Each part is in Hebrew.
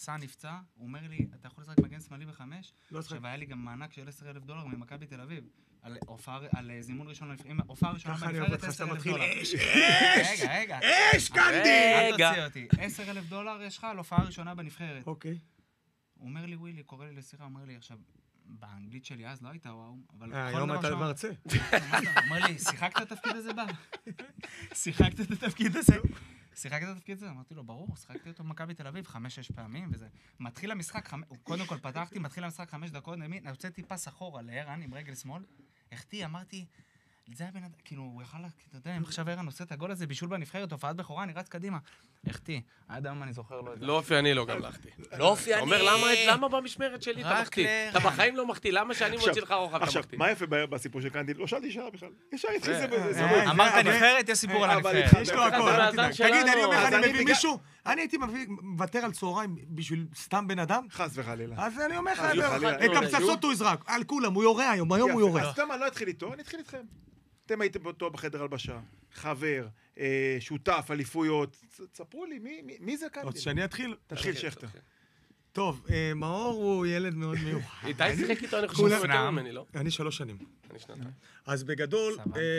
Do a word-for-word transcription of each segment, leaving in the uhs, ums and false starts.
סע נפצע, הוא אומר לי, אתה יכול לשחק מגן שמאלי בחמש? עכשיו היה לי גם מענק של עשרה אלף דולר ממכבי תל אביב, על זימון ראשון, הופעה ראשונה בנבחרת עשרה אלף דולר. אש, רגע, רגע. אש, קנדי! אל תוציא אותי. עשרה אלף דולר יש לך על הופעה ראשונה בנבחרת. אוקיי. הוא אומר לי, ווילי, קורא לי לשיחה, אומר לי, עכשיו, באנגלית שלי אז לא הייתה וואו, אבל... היום אתה מרצה. הוא אומר לי, שיחקת את התפקיד הזה בה? שיחקת את התפקיד הזה? שיחקת את התפקיד הזה? אמרתי לו, ברור, שיחקתי אותו במכבי תל אביב חמש-שש פעמים, וזה... מתחיל המשחק, קודם כל פתחתי, מתחיל המשחק חמש דקות, הוצאתי פס אחורה לערן עם רגל שמאל, החטיא, אמרתי, זה היה בן אדם, כאילו, הוא יכל, אתה יודע, אם עכשיו ערן עושה את הגול הזה, בישול בנבחרת, הופעת בכורה, אני רץ קדימה. החטיא, עד היום אני זוכר לו את זה. לא אופי אני לא גם לחתי. לא אופי אני... אומר, למה במשמרת שלי אתה מחטיא? אתה בחיים לא מחטיא, למה שאני מוציא לך רוחב אתה מחטיא? עכשיו, מה יפה בסיפור של קנדי? לא שאלתי שאלה בכלל. ישר התחיל זה... אמרת נבחרת, יש סיפור על הנבחרת. יש לו הכל. תגיד, אני אומר לך, אני מביא מישהו, אני הייתי מוותר על צהריים בשביל סתם בן אדם? חס וחלילה. אז אני אומר לך, את הפצצות הוא יזרק. על כולם, הוא יורה היום, היום הוא יורה. אז אתה מה, לא התחיל איתו, אני אתחיל איתכם. אתם הייתם אותו בחדר הלבשה, חבר, שותף, אליפויות. תספרו לי, מי זה קנדי? אז שאני אתחיל? תתחיל שכתר. טוב, מאור הוא ילד מאוד מיוחד. איתי שיחק איתו, אני חושב שהוא יותר ממני, לא? אני שלוש שנים. אני שנתיים. אז בגדול,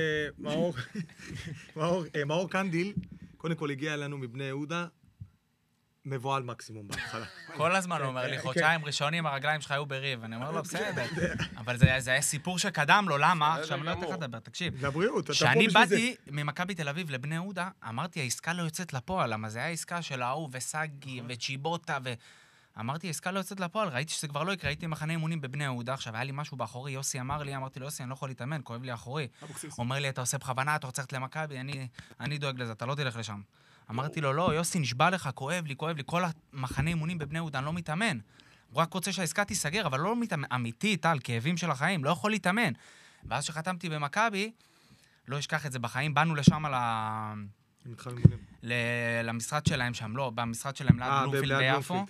מאור קנדיל, קודם כל הגיע אלינו מבני יהודה, מבועל מקסימום בהתחלה. כל הזמן הוא אומר לי, חודשיים ראשונים הרגליים שלך היו בריב, אני אומר לו, בסדר. אבל זה היה סיפור שקדם לו, למה? עכשיו אני לא יודע איך לדבר, תקשיב. לבריאות, אתה פה כשאני בשביל זה. באתי ממכבי תל אביב לבני יהודה, אמרתי, העסקה לא יוצאת לפועל, למה זה היה עסקה של ההוא וסגי וצ'יבוטה ו... אמרתי, העסקה לא יוצאת לפועל, ראיתי שזה כבר לא יקרה, הייתי מחנה אימונים בבני יהודה, עכשיו היה לי משהו באחורי, יוסי אמר לי, אמרתי לו, יוסי, אני לא יכול להתאמן, כואב לי האחורי. אומר לי, אתה עושה בכוונה, אתה רוצה ללכת למכבי, אני, אני דואג לזה, אתה לא תלך לשם. אמרתי לו, לא, יוסי, נשבע לך, כואב לי, כואב לי, כל המחנה אימונים בבני יהודה, אני לא מתאמן. הוא רק רוצה שהעסקה תיסגר, אבל לא מתאמן, אמיתי, טל, כאבים של החיים, לא יכול להתאמן. ואז שחתמתי במכבי, לא אשכח את זה בחיים, באנו לשם על ה... למשרד שלהם שם, לא, במשרד שלהם ליד בלומפילד ביפו.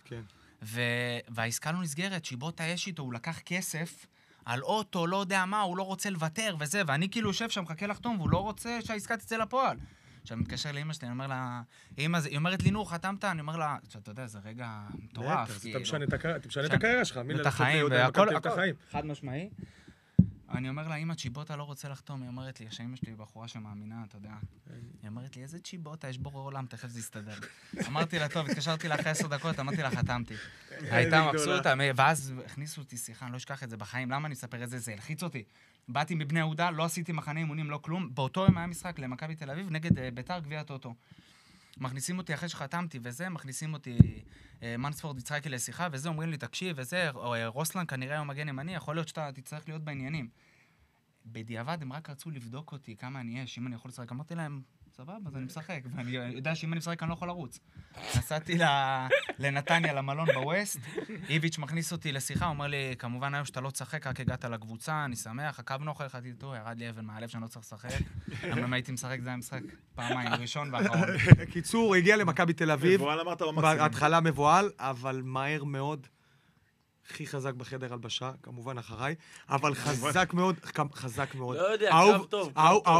והעסקה לא נסגרת, שיבוטה יש איתו, הוא לקח כסף על אוטו, לא יודע מה, הוא לא רוצה לוותר וזה, ואני כאילו יושב שם, חכה לחתום, והוא לא רוצה שהעסקה תצא לפועל. עכשיו, אני מתקשר לאמא שלי, אני אומר לה, אמא, היא אומרת לי, נו, חתמת? אני אומר לה, אתה יודע, זה רגע מטורף. אתה משנה את הקריירה שלך, את החיים, והכל, חד משמעי. אני אומר לה, אמא, צ'יבוטה לא רוצה לחתום, היא אומרת לי, שאמא שלי בחורה שמאמינה, אתה יודע. היא אומרת לי, איזה צ'יבוטה, יש בורא עולם, תכף זה יסתדר. אמרתי לה, טוב, התקשרתי לה אחרי עשר דקות, אמרתי לה, חתמתי. הייתה מבסוטה, ואז הכניסו אותי שיחה, אני לא אשכח את זה בחיים, למה אני אספר את זה? זה הלחיץ אותי. באתי מבני יהודה, לא עשיתי מחנה אימונים, לא כלום. באותו יום היה משחק למכבי תל אביב נגד ביתר גביע הטוטו. מכניסים אותי אחרי שחתמתי וזה, מכניסים אותי מנספורד יצחקי לשיחה, וזה אומרים לי, תקשיב, וזה, רוסלן כנראה הוא מגן ימני, יכול להיות שאתה תצטרך להיות בעניינים. בדיעבד הם רק רצו לבדוק אותי כמה אני יש, אם אני יכול לשחק. אמרתי להם, סבבה, אז אני משחק, ואני יודע שאם אני משחק אני לא יכול לרוץ. נסעתי לנתניה, למלון בווסט, איביץ' מכניס אותי לשיחה, הוא אומר לי, כמובן היום שאתה לא תשחק, רק הגעת לקבוצה, אני שמח, עקב נוכל, חתי איתו, ירד לי אבן מהלב שאני לא צריך לשחק. אם הייתי משחק, זה היה משחק פעמיים, ראשון ואחרון. קיצור, הוא הגיע למכבי תל אביב, בהתחלה מבועל, אבל מהר מאוד, הכי חזק בחדר הלבשה, כמובן אחריי, אבל חזק מאוד, חזק מאוד. לא יודע, קרב טוב.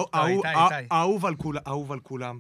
אהוב על כולם.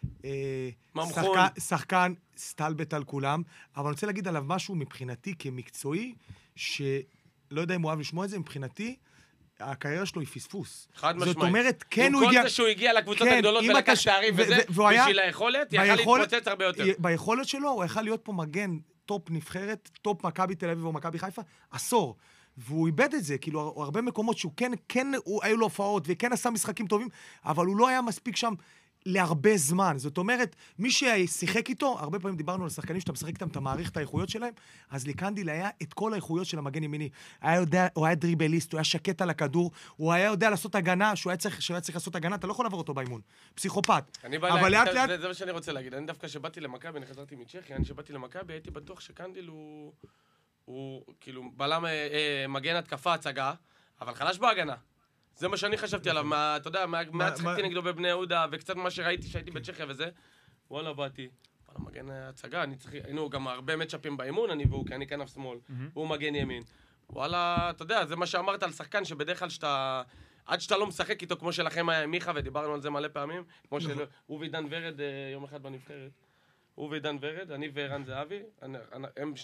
ממחון. שחקן סטלבט על כולם, אבל אני רוצה להגיד עליו משהו מבחינתי כמקצועי, שלא יודע אם הוא אוהב לשמוע את זה, מבחינתי, הקריירה שלו היא פספוס. חד משמעית. זאת אומרת, כן הוא הגיע... עם כל זה שהוא הגיע לקבוצות הגדולות ולקח שערים וזה, בשביל היכולת, יכל להתפוצץ הרבה יותר. ביכולת שלו, הוא יכל להיות פה מגן טופ נבחרת, טופ מכבי תל אביב או מכבי חיפה, עשור. והוא איבד את זה, כאילו, הרבה מקומות שהוא כן, כן, היו לו הופעות, וכן עשה משחקים טובים, אבל הוא לא היה מספיק שם להרבה זמן. זאת אומרת, מי ששיחק איתו, הרבה פעמים דיברנו על שחקנים שאתה משחק איתם, אתה מעריך את האיכויות שלהם, אז לקנדיל היה את כל האיכויות של המגן ימיני. היה יודע, הוא היה דריבליסט, הוא היה שקט על הכדור, הוא היה יודע לעשות הגנה, שהוא היה צריך, שהוא היה צריך לעשות הגנה, אתה לא יכול לעבור אותו באימון. פסיכופת. אבל לאט לאט... זה מה שאני רוצה להגיד. אני דווקא שבאתי למכבי, אני חזרתי מצ'כיה, אני שבאתי למכבי, הייתי בטוח שקנדיל הוא, הוא כאילו בלם מגן התקפה הצגה, אבל חלש בהגנה. זה מה שאני חשבתי עליו, אתה יודע, מהצחקתי נגדו בבני יהודה, וקצת מה שראיתי שהייתי בצ'כיה וזה, וואלה, באתי, וואלה, מגן הצגה, אני צריך, היינו גם הרבה מצ'אפים באימון, אני והוא, כי אני כנף שמאל, הוא מגן ימין. וואלה, אתה יודע, זה מה שאמרת על שחקן, שבדרך כלל שאתה, עד שאתה לא משחק איתו, כמו שלכם היה מיכה, ודיברנו על זה מלא פעמים, כמו שהוא ועידן ורד יום אחד בנבחרת, הוא ועידן ורד, אני וערן זהבי, הם